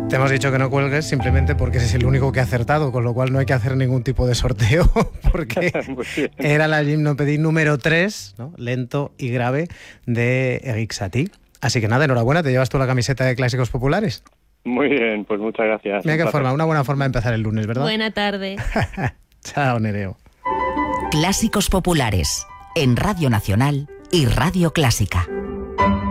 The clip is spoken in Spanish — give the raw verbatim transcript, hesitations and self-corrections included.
Te hemos dicho que no cuelgues simplemente porque ese es el único que ha acertado, con lo cual no hay que hacer ningún tipo de sorteo, porque era la gimnopédie número tres, ¿no? Lento y grave, de Erik Satie. Así que nada, enhorabuena, te llevas tú la camiseta de Clásicos Populares. Muy bien, pues muchas gracias. Mira qué forma, una buena forma de empezar el lunes, ¿verdad? Buena tarde. Chao, Nereo. Clásicos Populares, en Radio Nacional y Radio Clásica.